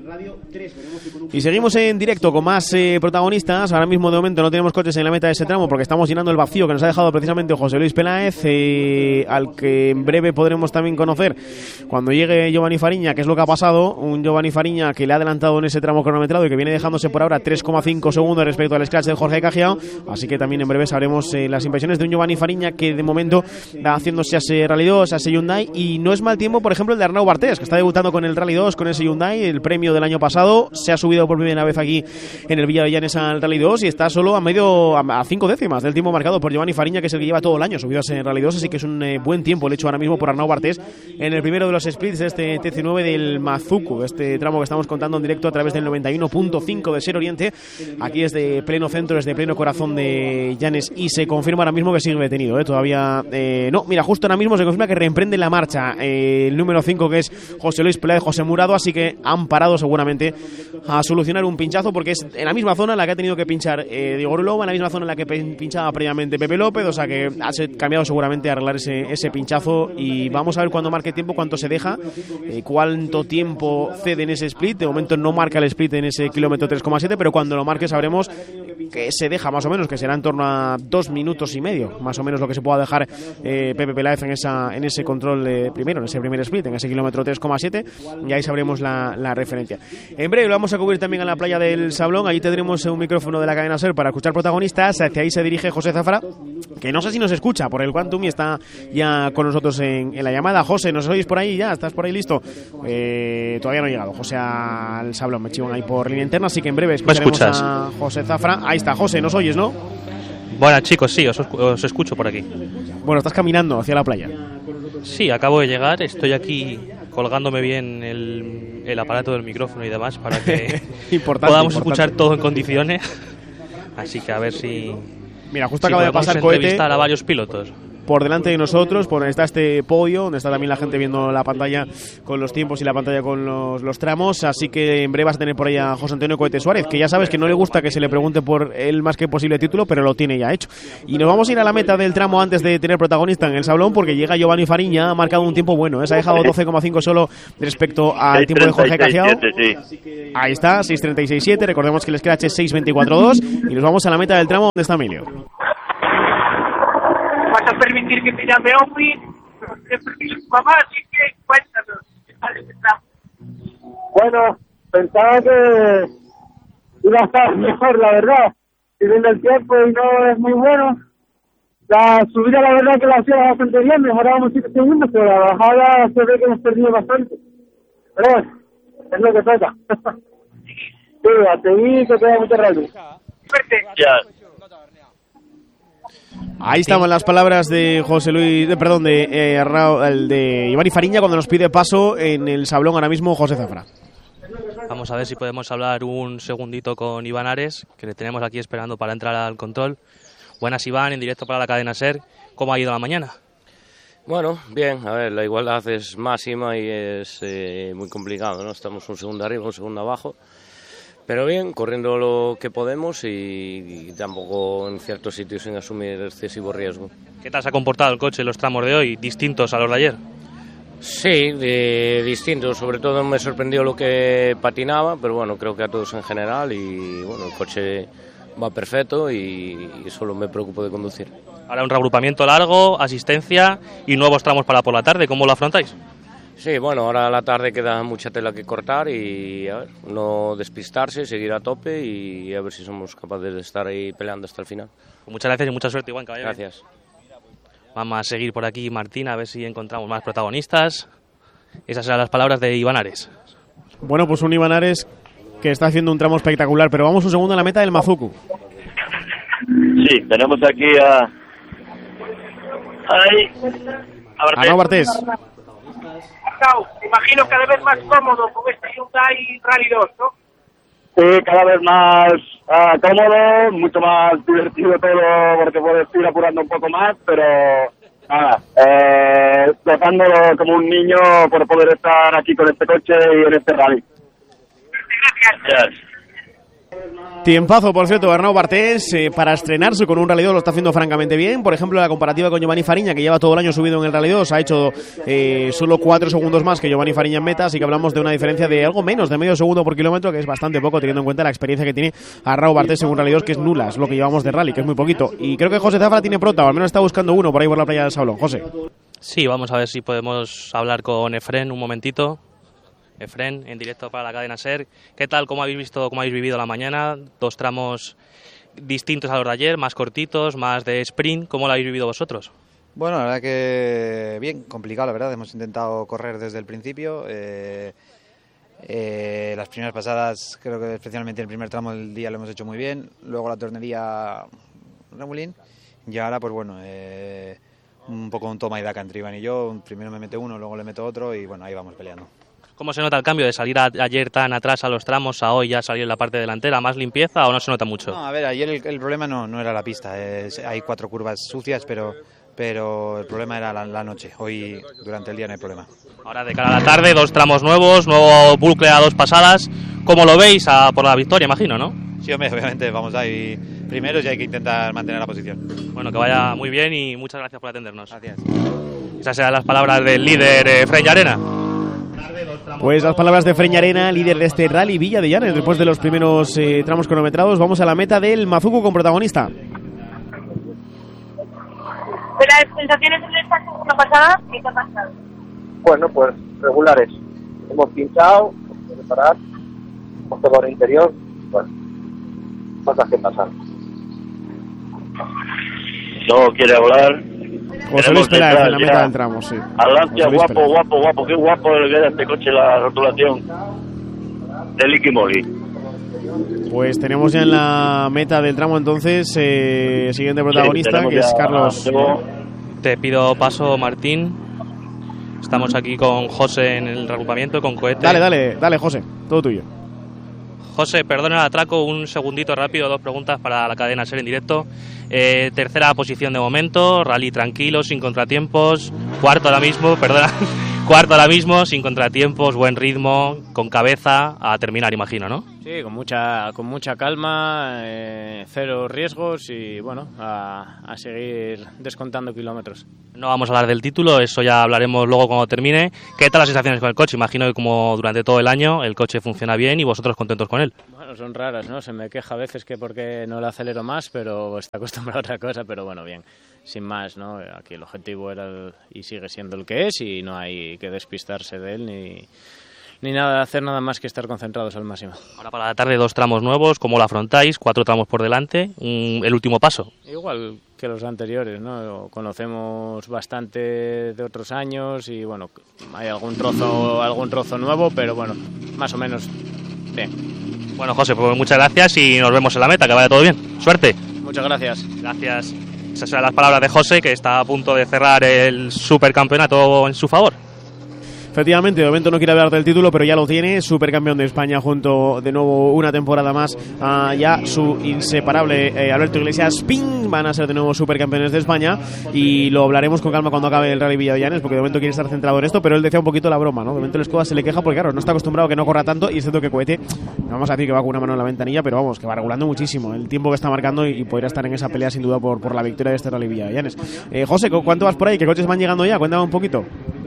Y seguimos en directo con más protagonistas. Ahora mismo de momento no tenemos coches en la meta de ese tramo porque estamos llenando el vacío que nos ha dejado precisamente José Luis Peláez, al que en breve podremos también conocer cuando llegue Giovanni Fariña, qué es lo que ha pasado. Un Giovanni Fariña que le ha adelantado en ese tramo cronometrado y que viene dejándose por ahora 3,5 segundos respecto al scratch de Jorge Cajiao, así que también en breve sabremos las impresiones de un Giovanni Fariña que de momento va haciéndose a ese Rally 2, a ese Hyundai, y no es mal tiempo, por ejemplo, el de Arnau Bartés, que está debutando con el Rally 2, con ese Hyundai, el premio del año pasado, se ha subido por primera vez aquí en el Villavillanes al Rally 2 y está solo a 5 décimas del tiempo marcado por Giovanni Fariña, que es el que lleva todo el año subido a ese Rally 2, así que es un buen tiempo el hecho ahora mismo por Arnau Bartés en el primero de los splits de este TC9 del Mazuco, este tramo que estamos contando en directo a través del 91.5 de Ser Oriente, aquí desde pleno centro, desde pleno corazón de Llanes, y se confirma ahora mismo que sigue detenido, todavía no, mira, justo ahora mismo se confirma que reemprende la marcha el número 5, que es José Luis Peláez, José Murado, así que han parado seguramente a solucionar un pinchazo, porque es en la misma zona en la que ha tenido que pinchar Diego Rulova, en la misma zona en la que pinchaba previamente Pepe López, o sea que ha cambiado seguramente a arreglar ese pinchazo, y vamos a ver cuando marque tiempo cuánto se deja, cuánto tiempo cede en ese split. De momento no marca el split en ese kilómetro 3,7, pero cuando lo marque sabremos que se deja más o menos, que será en torno a 2 minutos y medio, más o menos lo que se pueda dejar Pepe Peláez en ese control primero, en ese primer split, en ese kilómetro 3,7, y ahí sabremos la referencia. En breve lo vamos a cubrir también a la playa del Sablón, allí tendremos un micrófono de la cadena SER para escuchar protagonistas, hacia ahí se dirige José Zafra, que no sé si nos escucha por el Quantum y está ya con nosotros en la llamada. José, ¿nos oís por ahí ya? ¿Estás por ahí listo? Todavía no ha llegado José al Sablón, me chivan ahí por línea interna, así que en breve escucharemos a José Zafra. Ahí está, José, ¿nos oyes, no? Buenas, chicos, sí, os escucho por aquí. Bueno, estás caminando hacia la playa. Sí, acabo de llegar, estoy aquí colgándome bien el aparato del micrófono y demás para que podamos escuchar todo en condiciones. Así que a ver si... Mira, justo acaba de pasar cohete. Entrevistar a varios pilotos. Por delante de nosotros, por donde está este podio, donde está también la gente viendo la pantalla con los tiempos y la pantalla con los tramos, así que en breve vas a tener por ahí a José Antonio Cohete Suárez, que ya sabes que no le gusta que se le pregunte por el más que posible título, pero lo tiene ya hecho. Y nos vamos a ir a la meta del tramo antes de tener protagonista en el Sablón, porque llega Giovanni Fariña, ha marcado un tiempo bueno, se ha dejado 12,5 solo respecto al tiempo de Jorge Cajiao. Sí. Ahí está, 6.36.7, recordemos que el scratch es 6.24.2 y nos vamos a la meta del tramo donde está Emilio. ¿Vas a permitir que te llame Opi? Mamá, así que cuéntanos. ¿Qué tal este tramo? Bueno, pensaba que iba a estar mejor, la verdad. Si viene el tiempo y no es muy bueno. La subida, la verdad que la hacía bastante bien, mejorábamos 7 segundos, pero la bajada se ve que hemos perdido bastante. Pero bueno, es lo que toca. Sí, a seguir que queda mucho rally. Suerte. Ya. Ahí estaban las palabras de José Luis, de Giovanni Fariña cuando nos pide paso en el Sablón ahora mismo José Zafra. Vamos a ver si podemos hablar un segundito con Iván Ares, que le tenemos aquí esperando para entrar al control. Buenas, Iván, en directo para la cadena SER. ¿Cómo ha ido la mañana? Bueno, bien, a ver, la igualdad es máxima y es muy complicado, ¿no? Estamos un segundo arriba, un segundo abajo. Pero bien, corriendo lo que podemos y tampoco en ciertos sitios sin asumir excesivo riesgo. ¿Qué tal se ha comportado el coche en los tramos de hoy, distintos a los de ayer? Sí, distintos. Sobre todo me sorprendió lo que patinaba, pero bueno, creo que a todos en general. Y bueno, el coche va perfecto y solo me preocupo de conducir. Ahora un reagrupamiento largo, asistencia y nuevos tramos para por la tarde. ¿Cómo lo afrontáis? Sí, bueno, ahora a la tarde queda mucha tela que cortar y a ver, no despistarse, seguir a tope y a ver si somos capaces de estar ahí peleando hasta el final. Muchas gracias y mucha suerte, Iván, caballero. Gracias. Vamos a seguir por aquí, Martín, a ver si encontramos más protagonistas. Esas eran las palabras de Iván Ares. Bueno, pues un Iván Ares que está haciendo un tramo espectacular, pero vamos un segundo a la meta del Mazuku. Sí, tenemos aquí a Arnau Bartés. Imagino cada vez más cómodo con este Hyundai Rally 2, ¿no? Sí, cada vez más cómodo, mucho más divertido todo porque puedes ir apurando un poco más, pero nada, gozándolo como un niño por poder estar aquí con este coche y en este rally. Gracias. Tiempazo, por cierto, Arnau Bartés para estrenarse con un Rally 2 lo está haciendo francamente bien. Por ejemplo, la comparativa con Giovanni Fariña, que lleva todo el año subido en el Rally 2, ha hecho solo 4 segundos más que Giovanni Fariña en meta, así que hablamos de una diferencia de algo menos de medio segundo por kilómetro, que es bastante poco teniendo en cuenta la experiencia que tiene Arnau Bartés en un Rally 2, que es nula, es lo que llevamos de rally, que es muy poquito. Y creo que José Zafra tiene prota, o al menos está buscando uno por ahí por la playa del Sablón. José. Sí, vamos a ver si podemos hablar con Efren un momentito. Efren, en directo para la cadena SER. ¿Qué tal? ¿Cómo habéis vivido la mañana? 2 tramos distintos a los de ayer, más cortitos, más de sprint. ¿Cómo lo habéis vivido vosotros? Bueno, la verdad que bien, complicado, la verdad. Hemos intentado correr desde el principio. Las primeras pasadas, creo que especialmente el primer tramo del día lo hemos hecho muy bien. Luego la tornería regulín. Y ahora, pues bueno, un poco un toma y daca entre Iván y yo. Primero me mete uno, luego le meto otro y bueno, ahí vamos peleando. ¿Cómo se nota el cambio de salir ayer tan atrás a los tramos a hoy ya salir en la parte delantera? ¿Más limpieza o no se nota mucho? No, a ver, ayer el problema no era la pista. Hay 4 curvas sucias, pero el problema era la noche. Hoy, durante el día, no hay problema. Ahora, de cara a la tarde, 2 tramos nuevos, nuevo bucle a 2 pasadas. ¿Cómo lo veis? Por la victoria, imagino, ¿no? Sí, hombre, obviamente vamos ahí primeros y hay que intentar mantener la posición. Bueno, que vaya muy bien y muchas gracias por atendernos. Gracias. Esas serán las palabras del líder Efren Llarena. Pues las palabras de Efren Llarena, líder de este Rally Villa de Llanes. Después de los primeros tramos cronometrados, vamos a la meta del Mazuku con protagonista. De las sensaciones en esta segunda pasada, ¿qué te ha pasado? Bueno, pues regulares. Hemos pinchado, hemos de parar, hemos tomado el interior, bueno, cosas que pasan. No quiere hablar. José Luis Pérez en la meta del tramo, sí. Alancia, guapo, qué guapo le queda a este coche la rotulación de Liqui Moly. Pues tenemos ya en la meta del tramo entonces siguiente protagonista, sí, que es Carlos. Te pido paso, Martín. Estamos aquí con José en el reagrupamiento, con Cohete. Dale, José, todo tuyo. José, perdona el atraco, un segundito rápido, 2 preguntas para la cadena SER en directo. Tercera posición de momento, rally tranquilo, sin contratiempos. Cuarto ahora mismo, sin contratiempos, buen ritmo, con cabeza a terminar, imagino, ¿no? Sí, con mucha calma, 0 riesgos y bueno, a seguir descontando kilómetros. No vamos a hablar del título, eso ya hablaremos luego cuando termine. ¿Qué tal las sensaciones con el coche? Imagino que como durante todo el año el coche funciona bien y vosotros contentos con él. Bueno, son raras, ¿no? Se me queja a veces que porque no le acelero más, pero está acostumbrado a otra cosa, pero bueno, bien, sin más, ¿no? Aquí el objetivo era y sigue siendo el que es y no hay que despistarse de él ni nada, hacer nada más que estar concentrados al máximo. Ahora para la tarde 2 tramos nuevos, ¿cómo lo afrontáis? 4 tramos por delante, el último paso. Igual que los anteriores, ¿no? Lo conocemos bastante de otros años y bueno, hay algún trozo nuevo, pero bueno, más o menos bien. Bueno, José, pues muchas gracias y nos vemos en la meta, que vaya todo bien. Suerte. Muchas gracias. Gracias. Esas son las palabras de José, que está a punto de cerrar el supercampeonato en su favor. Efectivamente, de momento no quiere hablar del título, pero ya lo tiene, supercampeón de España junto de nuevo una temporada más a ya su inseparable Alberto Iglesias Ping. Van a ser de nuevo supercampeones de España y lo hablaremos con calma cuando acabe el Rally Villa de Llanes, porque de momento quiere estar centrado en esto, pero él decía un poquito la broma, ¿no? De momento el Skoda se le queja porque claro, no está acostumbrado a que no corra tanto y es cierto que Cohete, no vamos a decir que va con una mano en la ventanilla, pero vamos, que va regulando muchísimo el tiempo que está marcando y podría estar en esa pelea sin duda por la victoria de este Rally Villa de Llanes. José, ¿cuánto vas por ahí? ¿Qué coches van llegando ya? Cuéntame un poquito.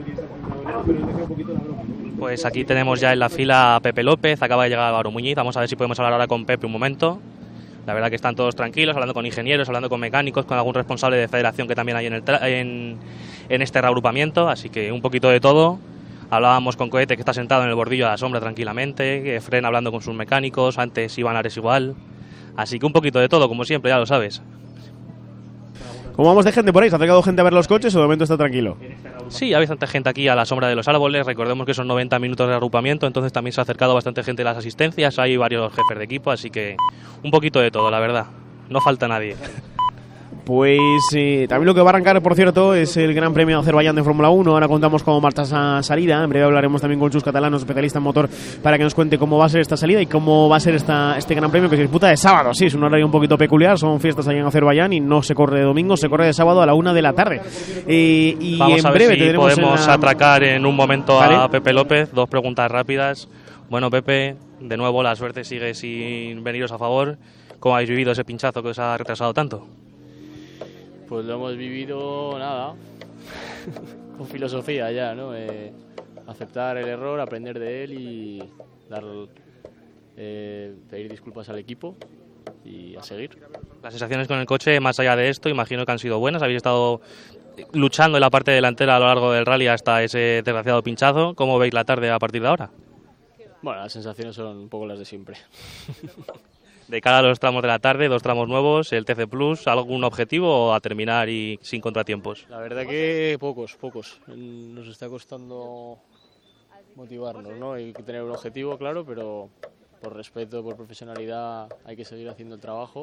Pues aquí tenemos ya en la fila a Pepe López, acaba de llegar Álvaro Muñiz, vamos a ver si podemos hablar ahora con Pepe un momento. La verdad que están todos tranquilos, hablando con ingenieros, hablando con mecánicos, con algún responsable de federación que también hay en este reagrupamiento, así que un poquito de todo. Hablábamos con Cohete, que está sentado en el bordillo de la sombra tranquilamente, Fren hablando con sus mecánicos, antes Iván Ares igual, así que un poquito de todo, como siempre, ya lo sabes. ¿Cómo vamos de gente por ahí? ¿Se ha acercado gente a ver los coches o de momento está tranquilo? Sí, hay bastante gente aquí a la sombra de los árboles. Recordemos que son 90 minutos de agrupamiento, entonces también se ha acercado bastante gente a las asistencias. Hay varios jefes de equipo, así que un poquito de todo, la verdad. No falta nadie. Pues también lo que va a arrancar, por cierto, es el Gran Premio de Azerbaiyán de Fórmula 1. Ahora contamos cómo marcha esa salida. En breve hablaremos también con Chus Catalano, especialista en motor, para que nos cuente cómo va a ser esta salida y cómo va a ser este Gran Premio que se disputa de sábado. Sí, es un horario un poquito peculiar, son fiestas allá en Azerbaiyán y no se corre de domingo, se corre de sábado a la 1 de la tarde. Y vamos en a ver breve si podemos atracar en un momento ¿vale? a Pepe López. 2 preguntas rápidas. Bueno, Pepe, de nuevo la suerte sigue sin veniros a favor. ¿Cómo habéis vivido ese pinchazo que os ha retrasado tanto? Pues lo hemos vivido, nada, con filosofía ya, ¿no? Aceptar el error, aprender de él y pedir disculpas al equipo y a seguir. Las sensaciones con el coche, más allá de esto, imagino que han sido buenas. Habéis estado luchando en la parte delantera a lo largo del rally hasta ese desgraciado pinchazo. ¿Cómo veis la tarde a partir de ahora? Bueno, las sensaciones son un poco las de siempre. De cara a los tramos de la tarde, 2 tramos nuevos, el TC Plus, ¿algún objetivo o a terminar y sin contratiempos? La verdad que pocos. Nos está costando motivarnos, ¿no? Hay que tener un objetivo, claro, pero por respeto, por profesionalidad, hay que seguir haciendo el trabajo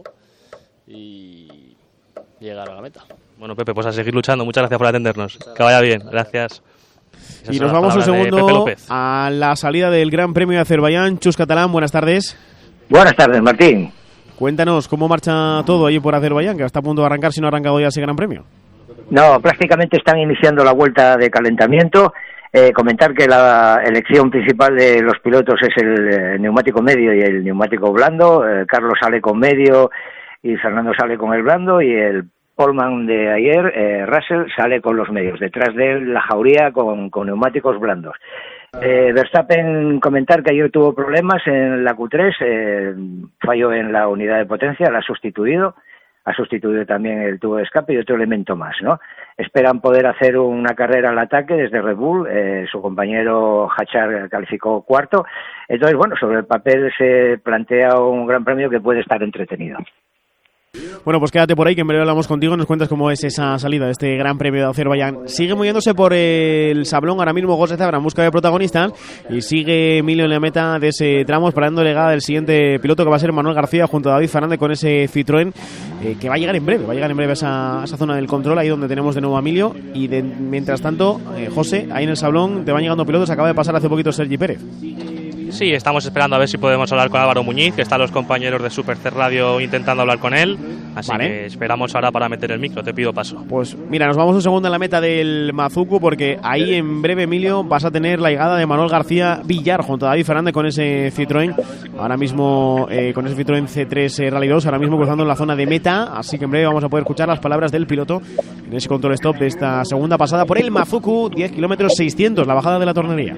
y llegar a la meta. Bueno, Pepe, pues a seguir luchando. Muchas gracias por atendernos. Que vaya bien. Gracias. Y nos vamos un segundo a la salida del Gran Premio de Azerbaiyán. Chus Catalán, buenas tardes. Buenas tardes, Martín. Cuéntanos, ¿cómo marcha todo allí por Azerbaiyán, que está a punto de arrancar, si no ha arrancado ya ese Gran Premio? No, prácticamente están iniciando la vuelta de calentamiento. Comentar que la elección principal de los pilotos es el neumático medio y el neumático blando. Carlos sale con medio y Fernando sale con el blando, y el poleman de ayer, Russell, sale con los medios. Detrás de él la Jauría con neumáticos blandos. Verstappen, comentar que ayer tuvo problemas en la Q3, fallo en la unidad de potencia, la ha sustituido también el tubo de escape y otro elemento más, ¿no? Esperan poder hacer una carrera al ataque desde Red Bull. Su compañero Hachar calificó cuarto. Entonces, bueno, sobre el papel se plantea un gran premio que puede estar entretenido. Bueno, pues quédate por ahí, que en breve hablamos contigo, nos cuentas cómo es esa salida de este Gran Premio de Azerbaiyán. Sigue moviéndose por el sablón ahora mismo José Zabra en busca de protagonistas, y sigue Emilio en la meta de ese tramo, esperando llegada del siguiente piloto, que va a ser Manuel García junto a David Fernández con ese Citroën, que va a llegar en breve, a esa zona del control, ahí donde tenemos de nuevo a Emilio. Y mientras tanto, José, ahí en el sablón te van llegando pilotos. Acaba de pasar hace poquito Sergi Pérez. Sí, estamos esperando a ver si podemos hablar con Álvaro Muñiz, que están los compañeros de Supercer Radio intentando hablar con él, así que esperamos ahora para meter el micro. Te pido paso. Pues mira, nos vamos un segundo en la meta del Mazuco, porque ahí en breve, Emilio, vas a tener la llegada de Manuel García Villar junto a David Fernández con ese Citroën, ahora mismo con ese Citroën C3 Rally 2, ahora mismo cruzando en la zona de meta, así que en breve vamos a poder escuchar las palabras del piloto en ese control stop de esta segunda pasada por el Mazuco, 10 kilómetros 600, la bajada de la Tornería.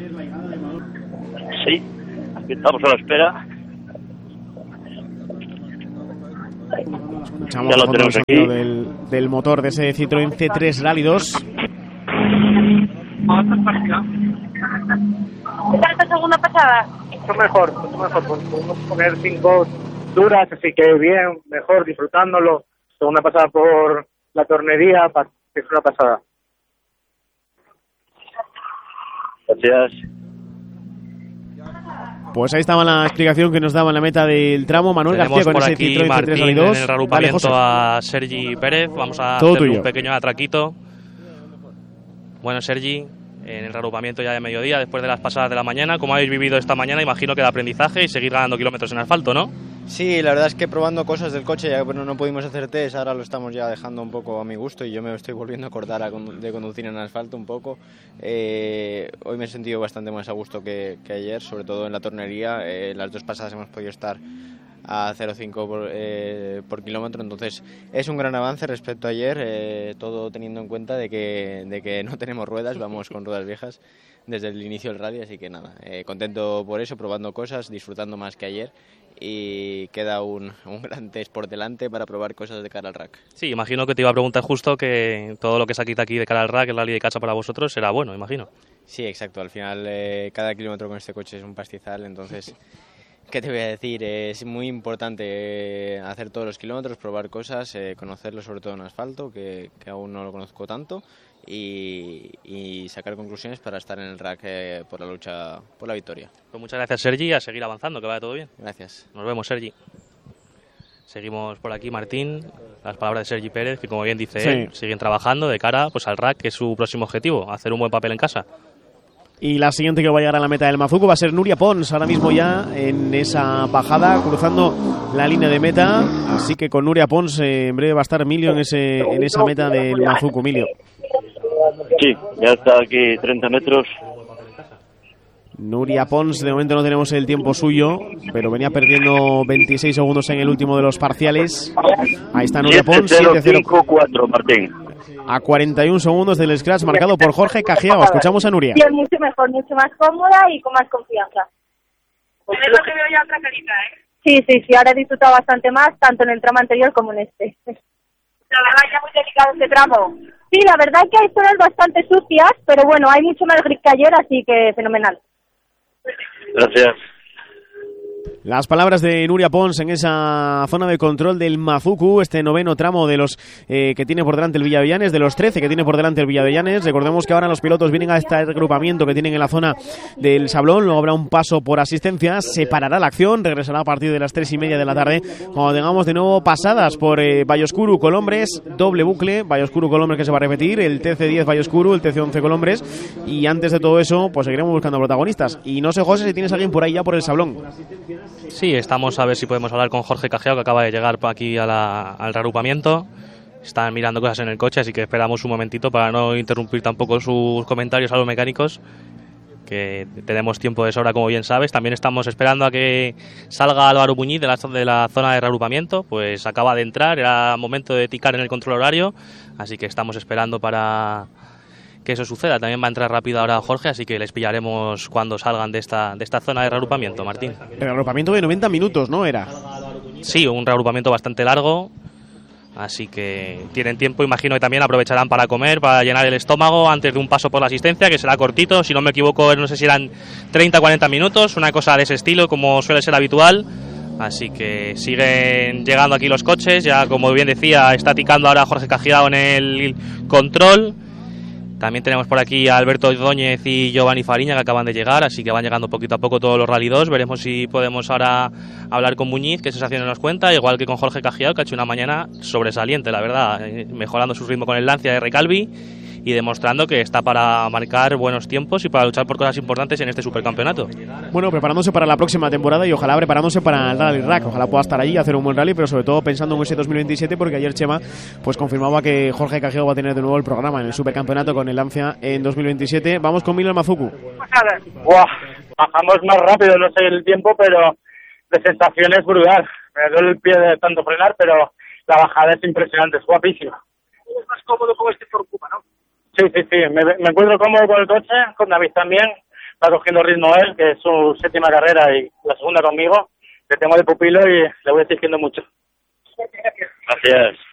Sí, estamos a la espera. Escuchamos el sonido del motor de ese Citroën C3 Rally 2. ¿Qué tal esta segunda pasada? Mucho mejor. Podemos poner 5 duras, así que bien, mejor, disfrutándolo. Segunda pasada por la Tornería, es una pasada. Gracias. Pues ahí estaba la explicación que nos daba en la meta del tramo. Manuel Tenemos García con por ese aquí Citroën Martín C3 Rally 2. en el reagrupamiento a Sergi Pérez. Vamos a hacer un pequeño atraquito. Bueno, Sergi, en el reagrupamiento ya de mediodía, después de las pasadas de la mañana, ¿cómo habéis vivido esta mañana? Imagino que de aprendizaje y seguir ganando kilómetros en asfalto, ¿no? Sí, la verdad es que probando cosas del coche, ya que no pudimos hacer test, ahora lo estamos ya dejando un poco a mi gusto y yo me estoy volviendo a acordar de conducir en asfalto un poco. Hoy me he sentido bastante más a gusto que ayer, sobre todo en la Tornería. Las dos pasadas hemos podido estar a 0,5 por kilómetro, entonces es un gran avance respecto a ayer, todo teniendo en cuenta de que no tenemos ruedas, vamos con ruedas viejas desde el inicio del rally, así que nada, contento por eso, probando cosas, disfrutando más que ayer, y queda un gran test por delante para probar cosas de cara al rack. Sí, imagino que te iba a preguntar justo que todo lo que se quita aquí de cara al rack, el rally de casa para vosotros, será bueno, imagino. Sí, exacto, al final cada kilómetro con este coche es un pastizal, entonces ¿qué te voy a decir? Es muy importante hacer todos los kilómetros, probar cosas, conocerlo sobre todo en asfalto, que aún no lo conozco tanto, y sacar conclusiones para estar en el rack por la lucha por la victoria. Pues muchas gracias, Sergi, a seguir avanzando, que vaya todo bien. Gracias. Nos vemos, Sergi. Seguimos por aquí, Martín. Las palabras de Sergi Pérez, que como bien dice él, siguen trabajando de cara pues al rack, que es su próximo objetivo, hacer un buen papel en casa. Y la siguiente que va a llegar a la meta del Mazuco va a ser Nuria Pons, ahora mismo ya en esa bajada, cruzando la línea de meta. Así que con Nuria Pons en breve va a estar Emilio en esa meta del Mazuco. Emilio. Sí, ya está aquí 30 metros. Nuria Pons, de momento no tenemos el tiempo suyo, pero venía perdiendo 26 segundos en el último de los parciales. Ahí está Nuria Pons, 7:05.4, Martín. A 41 segundos del scratch marcado por Jorge Cajiao. Escuchamos a Nuria. Bien, mucho mejor, mucho más cómoda y con más confianza. Es lo que veo ya otra carita, ¿eh? Sí, ahora he disfrutado bastante más, tanto en el tramo anterior como en este. La verdad ya muy delicado este tramo. Sí, la verdad es que hay zonas bastante sucias, pero bueno, hay mucho más grip que ayer, así que fenomenal. Gracias. Las palabras de Nuria Pons en esa zona de control del Mazuco, este noveno tramo de los que tiene por delante el Villavellanes, de los 13 que tiene por delante el Villavellanes. Recordemos que ahora los pilotos vienen a este agrupamiento que tienen en la zona del Sablón, luego habrá un paso por asistencia, se parará la acción, regresará a partir de las 3:30 de la tarde, cuando tengamos de nuevo pasadas por Valloscuro, Colombres, doble bucle, Valloscuro, Colombres que se va a repetir, el TC10 Valloscuro, el TC11 Colombres, y antes de todo eso, pues seguiremos buscando protagonistas. Y no sé, José, si tienes a alguien por ahí ya por el Sablón. Sí, estamos a ver si podemos hablar con Jorge Cajiao, que acaba de llegar aquí al reagrupamiento. Están mirando cosas en el coche, así que esperamos un momentito para no interrumpir tampoco sus comentarios a los mecánicos, que tenemos tiempo de sobra, como bien sabes. También estamos esperando a que salga Álvaro Muñiz de la zona de reagrupamiento, pues acaba de entrar, era momento de ticar en el control horario, así que estamos esperando para que eso suceda. También va a entrar rápido ahora Jorge, así que les pillaremos cuando salgan de esta zona de reagrupamiento, Martín. El reagrupamiento de 90 minutos, ¿no era? Sí, un reagrupamiento bastante largo, así que tienen tiempo. Imagino que también aprovecharán para comer, para llenar el estómago antes de un paso por la asistencia, que será cortito, si no me equivoco, no sé si eran 30-40 minutos, una cosa de ese estilo, como suele ser habitual. Así que siguen llegando aquí los coches, ya como bien decía, está ticando ahora Jorge Cajiao en el control. También tenemos por aquí a Alberto Ordóñez y Giovanni Fariña, que acaban de llegar, así que van llegando poquito a poco todos los Rally 2. Veremos si podemos ahora hablar con Muñiz, qué sensaciones nos cuenta, igual que con Jorge Cajiao, que ha hecho una mañana sobresaliente, la verdad, mejorando su ritmo con el Lancia de Recalvi y demostrando que está para marcar buenos tiempos y para luchar por cosas importantes en este supercampeonato. Bueno, preparándose para la próxima temporada y ojalá preparándose para el Rally Rack, ojalá pueda estar allí y hacer un buen rally, pero sobre todo pensando en ese 2027, porque ayer Chema pues confirmaba que Jorge Cajiao va a tener de nuevo el programa en el supercampeonato con el Lancia en 2027. Vamos con Milo Mazuco. Bajamos más rápido, no sé el tiempo, pero de sensación es brutal. Me duele el pie de tanto frenar, pero la bajada es impresionante, es guapísima. Es más cómodo con este Ford Kuga, ¿no? Sí, me encuentro cómodo con el coche, con David también, va cogiendo ritmo él, que es su 7ª carrera y la segunda conmigo, que tengo de pupilo y le voy exigiendo mucho. Gracias.